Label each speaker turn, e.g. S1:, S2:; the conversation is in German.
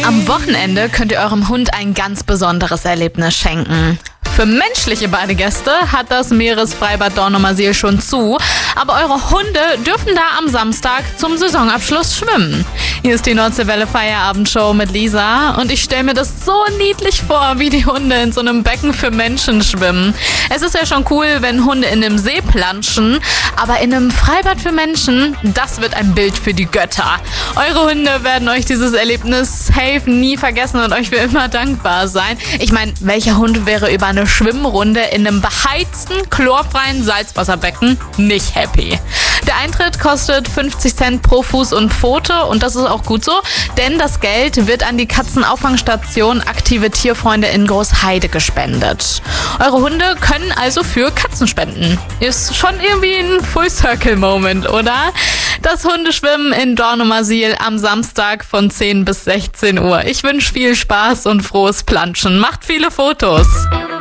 S1: Am Wochenende könnt ihr eurem Hund ein ganz besonderes Erlebnis schenken. Für menschliche Badegäste hat das Meeresfreibad Dornumersiel schon zu, aber eure Hunde dürfen da am Samstag zum Saisonabschluss schwimmen. Hier ist die Nordseewelle Feierabendshow mit Lisa und ich stelle mir das so niedlich vor, wie die Hunde in so einem Becken für Menschen schwimmen. Es ist ja schon cool, wenn Hunde in einem See planschen, aber in einem Freibad für Menschen, das wird ein Bild für die Götter. Eure Hunde werden euch dieses Erlebnis safe nie vergessen und euch für immer dankbar sein. Ich meine, welcher Hund wäre über eine Schwimmrunde in einem beheizten, chlorfreien Salzwasserbecken nicht happy? Der Eintritt kostet 50 Cent pro Fuß und Pfote und das ist auch gut so, denn das Geld wird an die Katzenauffangstation Aktive Tierfreunde in Großheide gespendet. Eure Hunde können also für Katzen spenden. Ist schon irgendwie ein Full-Circle-Moment, oder? Das Hundeschwimmen in Dornumersiel am Samstag von 10 bis 16 Uhr. Ich wünsche viel Spaß und frohes Planschen. Macht viele Fotos.